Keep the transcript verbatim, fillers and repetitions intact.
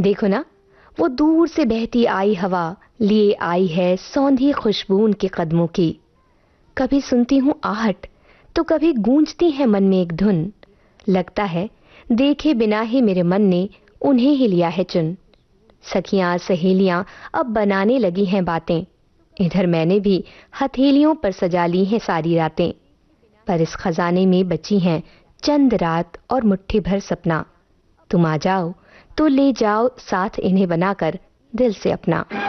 देखो ना, वो दूर से बहती आई हवा लिए आई है सौंधी खुशबू उनके कदमों की। कभी सुनती हूँ आहट तो कभी गूंजती है मन में एक धुन। लगता है देखे बिना ही मेरे मन ने उन्हें ही लिया है चुन। सखियां सहेलियां अब बनाने लगी हैं बातें, इधर मैंने भी हथेलियों पर सजा ली हैं सारी रातें। पर इस खजाने में बची हैं चंद रात और मुट्ठी भर सपना। तुम आ जाओ तो ले जाओ साथ इन्हें बनाकर दिल से अपना।